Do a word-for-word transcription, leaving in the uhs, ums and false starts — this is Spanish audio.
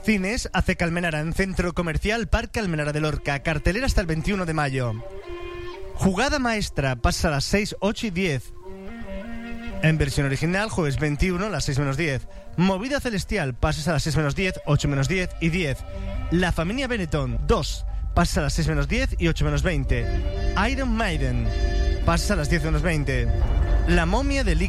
Cines A C K Almenara en Centro Comercial Parque Almenara de Lorca. Cartelera hasta el veintiuno de mayo. Jugada maestra pasa a las seis, ocho y diez. En versión original, jueves veintiuno a las seis menos diez. Movida Celestial, pases a las seis menos diez, ocho menos diez y diez. La Familia Benetton, dos, pases a las seis menos diez y ocho menos veinte. Iron Maiden, pases a las diez menos veinte. La Momia de